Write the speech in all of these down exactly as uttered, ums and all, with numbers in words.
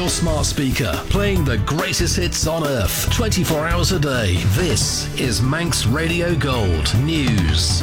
your smart speaker, playing the greatest hits on earth, twenty-four hours a day. This is Manx Radio Gold News.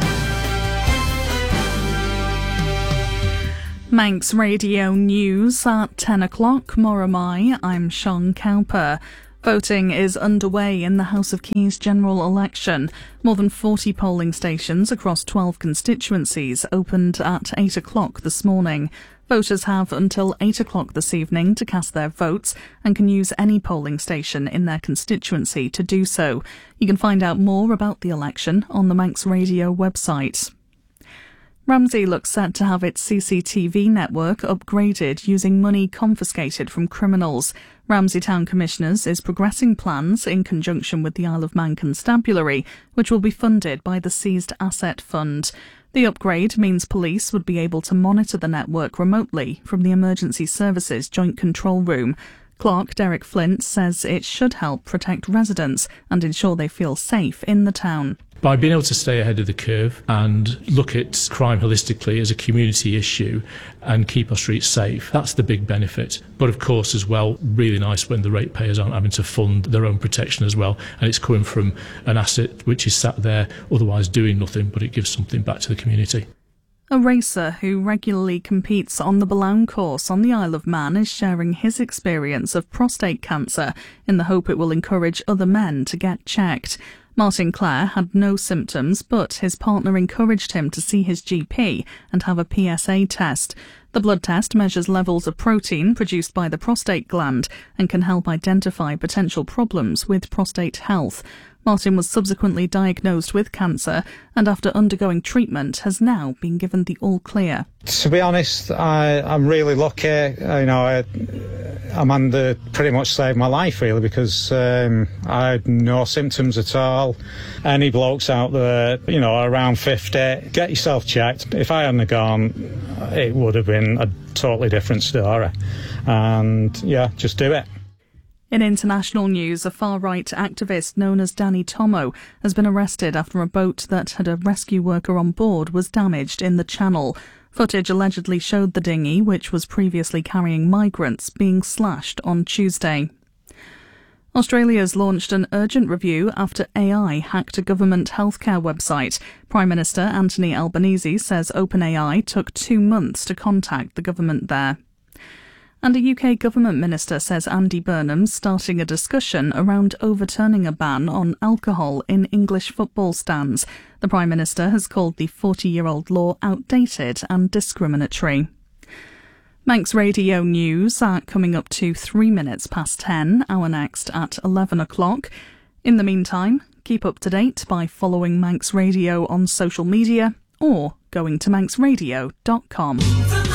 Manx Radio News at ten o'clock. Moramai, I'm Sean Cowper. Voting is underway in the House of Keys general election. More than forty polling stations across twelve constituencies opened at eight o'clock this morning. Voters have until eight o'clock this evening to cast their votes and can use any polling station in their constituency to do so. You can find out more about the election on the Manx Radio website. Ramsey looks set to have its C C T V network upgraded using money confiscated from criminals. Ramsey Town Commissioners is progressing plans in conjunction with the Isle of Man Constabulary, which will be funded by the Seized Asset Fund. The upgrade means police would be able to monitor the network remotely from the Emergency Services Joint Control Room. Clerk Derek Flint says it should help protect residents and ensure they feel safe in the town. By being able to stay ahead of the curve and look at crime holistically as a community issue and keep our streets safe, that's the big benefit. But of course as well, really nice when the ratepayers aren't having to fund their own protection as well, and it's coming from an asset which is sat there otherwise doing nothing, but it gives something back to the community. A racer who regularly competes on the Balaun course on the Isle of Man is sharing his experience of prostate cancer in the hope it will encourage other men to get checked. Martin Clare had no symptoms, but his partner encouraged him to see his G P and have a P S A test. The blood test measures levels of protein produced by the prostate gland and can help identify potential problems with prostate health. Martin was subsequently diagnosed with cancer and after undergoing treatment has now been given the all clear. To be honest, I, I'm really lucky. You know, I, Amanda pretty much saved my life really because um, I had no symptoms at all. Any blokes out there, you know, around fifty, get yourself checked. If I hadn't gone, it would have been a totally different story. And yeah, just do it. In international news, a far-right activist known as Danny Tomo has been arrested after a boat that had a rescue worker on board was damaged in the Channel. Footage allegedly showed the dinghy, which was previously carrying migrants, being slashed on Tuesday. Australia's launched an urgent review after A I hacked a government healthcare website. Prime Minister Anthony Albanese says OpenAI took two months to contact the government there. And a U K government minister says Andy Burnham's starting a discussion around overturning a ban on alcohol in English football stands. The Prime Minister has called the forty-year-old law outdated and discriminatory. Manx Radio News are coming up to three minutes past ten, our next at eleven o'clock. In the meantime, keep up to date by following Manx Radio on social media or going to manx radio dot com.